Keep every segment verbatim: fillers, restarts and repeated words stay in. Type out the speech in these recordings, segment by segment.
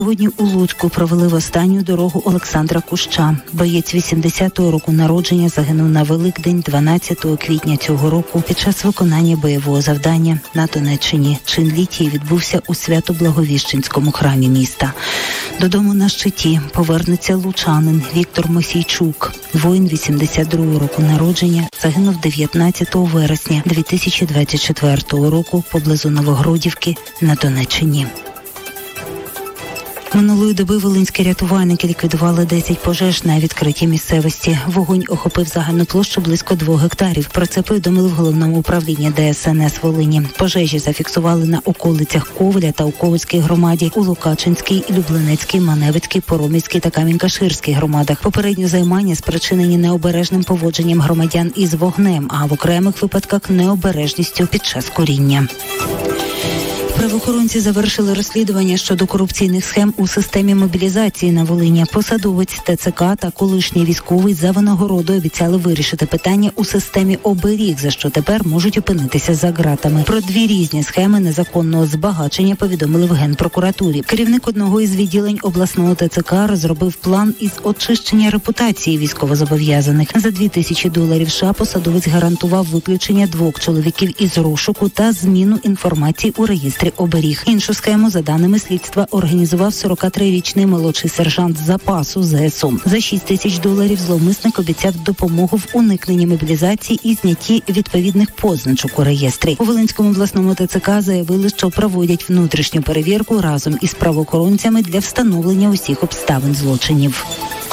Сьогодні у Луцьку провели в останню дорогу Олександра Куща. Боєць вісімдесятого року народження загинув на Великдень дванадцятого квітня цього року під час виконання бойового завдання на Донеччині. Чин літії відбувся у Свято-Благовіщенському храмі міста. Додому на щиті повернеться лучанин Віктор Мосійчук. Воїн вісімдесят другого року народження загинув дев'ятнадцятого вересня дві тисячі двадцять четвертого року поблизу Новогродівки на Донеччині. Минулої доби волинські рятувальники ліквідували десять пожеж на відкритій місцевості. Вогонь охопив загальну площу близько двох гектарів. Про це повідомили в головному управлінні Де Ес Ен Ес Волині. Пожежі зафіксували на околицях Ковеля та у Ковельській громаді, у Лукачинській, Люблинецькій, Маневицькій, Поромівській та Камінь-Каширській громадах. Попередньо займання спричинені необережним поводженням громадян із вогнем, а в окремих випадках необережністю під час куріння. Правоохоронці завершили розслідування щодо корупційних схем у системі мобілізації на Волині. Посадовець Те Це Ка та колишній військовий за винагороду обіцяли вирішити питання у системі оберіг, за що тепер можуть опинитися за ґратами. Про дві різні схеми незаконного збагачення повідомили в Генпрокуратурі. Керівник одного із відділень обласного Те Це Ка розробив план із очищення репутації військовозобов'язаних. За дві тисячі доларів США посадовець гарантував виключення двох чоловіків із розшуку та зміну інформації у реєстрі оберіг. Іншу схему, за даними слідства, організував сорокатрирічний молодший сержант запасу Зе Ес У. За шість тисяч доларів зловмисник обіцяв допомогу в уникненні мобілізації і знятті відповідних позначок у реєстрі. У Волинському обласному Те Це Ка заявили, що проводять внутрішню перевірку разом із правоохоронцями для встановлення усіх обставин злочинів.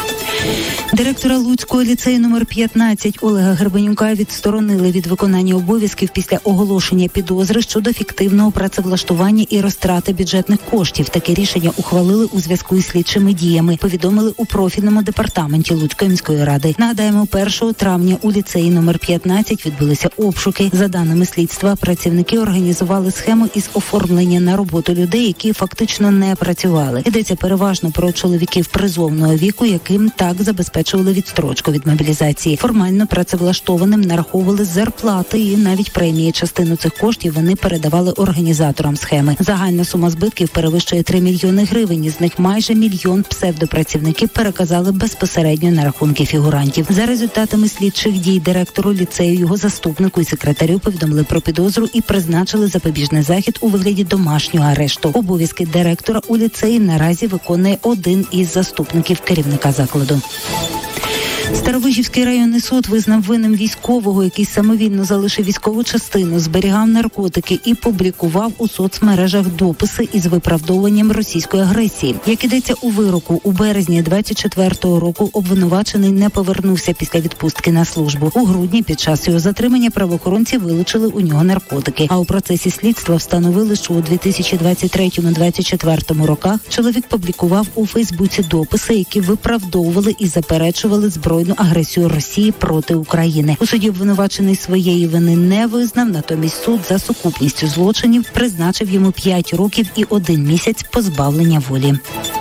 Директора Луцького ліцею номер п'ятнадцять Олега Гребенюка відсторонили від виконання обов'язків після оголошення підозри щодо фіктивного працевлаштування і розтрати бюджетних коштів. Таке рішення ухвалили у зв'язку із слідчими діями, повідомили у профільному департаменті Луцької міської ради. Нагадаємо, першого травня у ліцеї номер п'ятнадцять відбулися обшуки. За даними слідства, працівники організували схему із оформлення на роботу людей, які фактично не працювали. Йдеться переважно про чоловіків призовного віку, яким так забезпечували відстрочку від мобілізації. Формально працевлаштованим нараховували зарплати і навіть премії. Частину цих коштів вони передавали організаторам схеми. Загальна сума збитків перевищує три мільйони гривень. Із них майже мільйон псевдопрацівники переказали безпосередньо на рахунки фігурантів. За результатами слідчих дій директору ліцею, його заступнику і секретарю повідомили про підозру і призначили запобіжний захід у вигляді домашнього арешту. Обов'язки директора у ліцеї наразі виконує один із заступників керівника закладу. Старовижівський районний суд визнав винним військового, який самовільно залишив військову частину, зберігав наркотики і публікував у соцмережах дописи із виправдовуванням російської агресії. Як ідеться у вироку, у березні двадцять четвертого року обвинувачений не повернувся після відпустки на службу. У грудні під час його затримання правоохоронці вилучили у нього наркотики. А у процесі слідства встановили, що у дві тисячі двадцять третьому - двадцять четвертому роках чоловік публікував у Фейсбуці дописи, які виправдовували і заперечували збройну агресію Росії проти України. У суді обвинувачений своєї вини не визнав, натомість суд за сукупністю злочинів призначив йому п'ять років і один місяць позбавлення волі.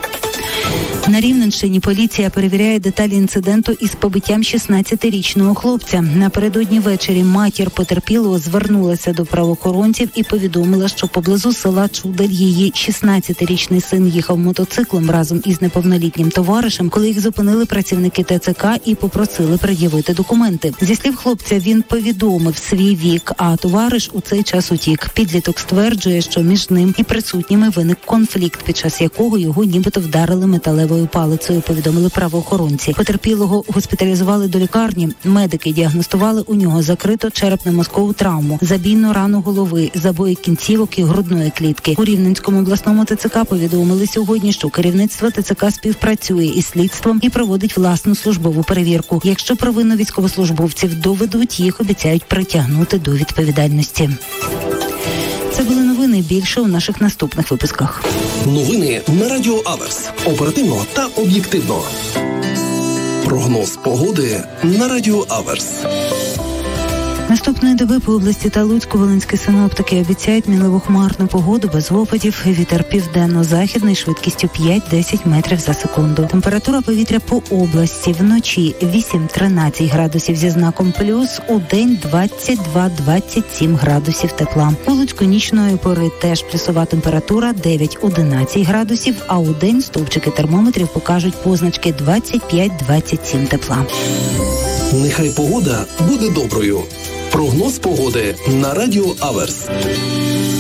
На Рівненщині поліція перевіряє деталі інциденту із побиттям шістнадцятирічного хлопця. Напередодні ввечері матір потерпілого звернулася до правоохоронців і повідомила, що поблизу села Чудель її шістнадцятирічний син їхав мотоциклом разом із неповнолітнім товаришем, коли їх зупинили працівники Те Це Ка і попросили пред'явити документи. Зі слів хлопця, він повідомив свій вік, а товариш у цей час утік. Підліток стверджує, що між ним і присутніми виник конфлікт, під час якого його нібито вдарили металевою палицею, повідомили правоохоронці. Потерпілого госпіталізували до лікарні. Медики діагностували у нього закрито черепно-мозкову травму, забійну рану голови, забої кінцівок і грудної клітки. У Рівненському обласному Те Це Ка повідомили сьогодні, що керівництво Те Це Ка співпрацює із слідством і проводить власну службову перевірку. Якщо провину військовослужбовців доведуть, їх обіцяють притягнути до відповідальності. Це були новини. Більше у наших наступних випусках. Новини на Радіо Аверс. Оперативно та об'єктивно. Прогноз погоди на Радіо Аверс. Наступної доби по області та Луцьку волинські синоптики обіцяють мінливу хмарну погоду без опадів. Вітер південно-західний швидкістю п'ять-десять метрів за секунду. Температура повітря по області вночі вісім-тринадцять градусів зі знаком плюс, у день двадцять два-двадцять сім градусів тепла. У Луцьку нічної пори теж плюсова температура дев'ять-одинадцять градусів, а у день стовпчики термометрів покажуть позначки двадцять п'ять-двадцять сім тепла. Нехай погода буде доброю. Прогноз погоди на Радіо Аверс.